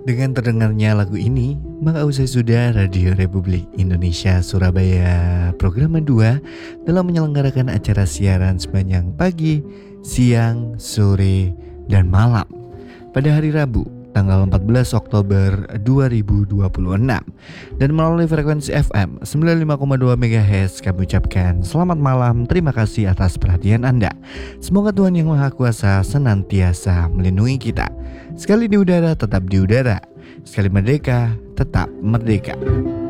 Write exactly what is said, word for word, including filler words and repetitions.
Dengan terdengarnya lagu ini, maka usai sudah Radio Republik Indonesia Surabaya Program dua dalam menyelenggarakan acara siaran sepanjang pagi, siang, sore, dan malam pada hari Rabu tanggal empat belas Oktober dua ribu dua puluh enam dan melalui frekuensi F M sembilan puluh lima koma dua megahertz kami ucapkan selamat malam, terima kasih atas perhatian Anda. Semoga Tuhan Yang Maha Kuasa senantiasa melindungi kita. Sekali di udara tetap di udara, sekali merdeka tetap merdeka.